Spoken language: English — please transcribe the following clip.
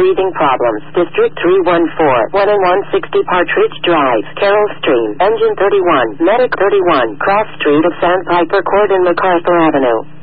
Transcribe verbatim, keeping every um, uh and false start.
breathing problems. District three one four, one and one sixty Partridge Drive, Carroll Stream, Engine thirty-one, Medic thirty-one, Cross Street of Sandpiper Court and MacArthur Avenue.